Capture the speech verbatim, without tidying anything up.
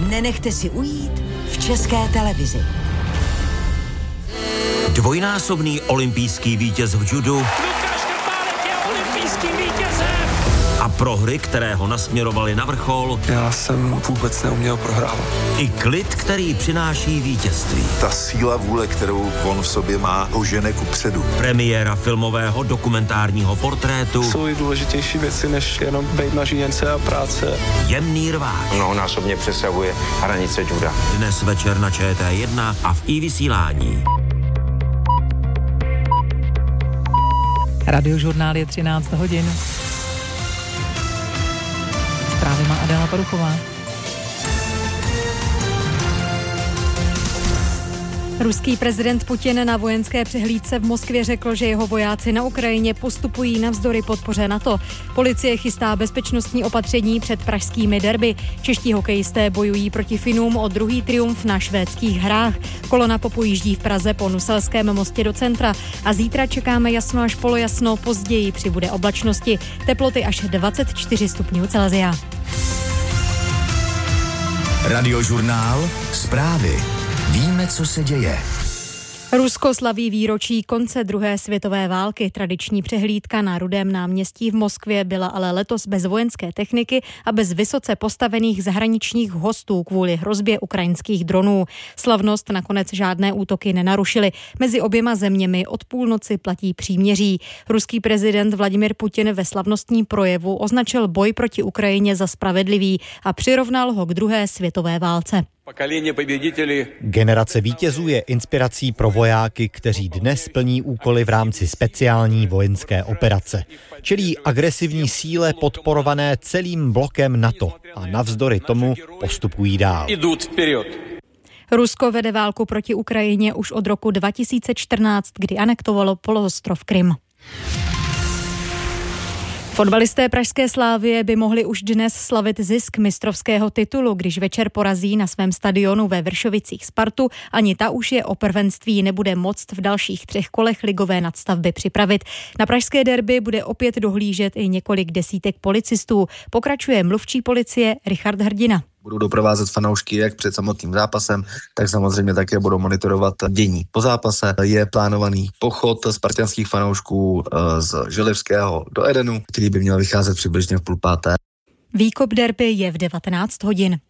nenechte si ujít v České televizi. Dvojnásobný olympijský vítěz v judu Lukáš Krpálek je olympijským vítězem. A prohry, které ho nasměrovaly na vrchol. Já jsem vůbec neuměl prohrávat. I klid, který přináší vítězství. Ta síla vůle, kterou on v sobě má, ho žene kupředu. Premiéra filmového dokumentárního portrétu. Jsou i důležitější věci, než jenom být na žíněnce a práce. Jemný rváč. Mnohonásobně přesahuje hranice juda. Dnes večer na Č T jedna a v i-vysílání. Radiožurnál je třináct hodin. Zprávy má Adela Paruchová. Ruský prezident Putin na vojenské přehlídce v Moskvě řekl, že jeho vojáci na Ukrajině postupují navzdory podpoře NATO. Policie chystá bezpečnostní opatření před pražskými derby. Čeští hokejisté bojují proti Finům o druhý triumf na švédských hrách. Kolona popojíždí v Praze po Nuselském mostě do centra a zítra čekáme jasno až polojasno, později přibude oblačnosti. Teploty až dvacet čtyři stupňů Celsia. Radiožurnál, zprávy. Víme, co se děje. Rusko slaví výročí konce druhé světové války. Tradiční přehlídka na Rudém náměstí v Moskvě byla ale letos bez vojenské techniky a bez vysoce postavených zahraničních hostů kvůli hrozbě ukrajinských dronů. Slavnost nakonec žádné útoky nenarušily. Mezi oběma zeměmi od půlnoci platí příměří. Ruský prezident Vladimir Putin ve slavnostním projevu označil boj proti Ukrajině za spravedlivý a přirovnal ho k druhé světové válce. Generace vítězů je inspirací pro vojáky, kteří dnes plní úkoly v rámci speciální vojenské operace. Čelí agresivní síle podporované celým blokem NATO a navzdory tomu postupují dál. Rusko vede válku proti Ukrajině už od roku dva tisíce čtrnáct, kdy anektovalo poloostrov Krym. Fotbalisté pražské Slavie by mohli už dnes slavit zisk mistrovského titulu, když večer porazí na svém stadionu ve Vršovicích Spartu. Ani ta už je o prvenství nebude moct v dalších třech kolech ligové nadstavby připravit. Na pražské derby bude opět dohlížet i několik desítek policistů. Pokračuje mluvčí policie Richard Hrdina. Budou doprovázet fanoušky jak před samotným zápasem, tak samozřejmě také budou monitorovat dění. Po zápase je plánovaný pochod spartanských fanoušků z Želivského do Edenu, který by měl vycházet přibližně v půl páté. Výkop derby je v devatenáct hodin.